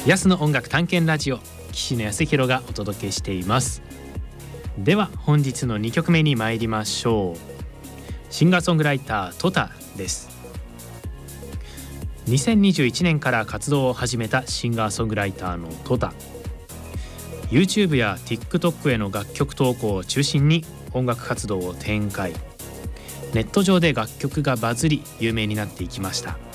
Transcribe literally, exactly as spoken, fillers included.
安の音楽探検ラジオ、岸野康弘がお届けしています。では本日のにきょくめに参りましょう。シンガーソングライタートタです。にせんにじゅういちねんから活動を始めたシンガーソングライターのトタ。 YouTube や TikTok への楽曲投稿を中心に音楽活動を展開。ネット上で楽曲がバズり有名になっていきました。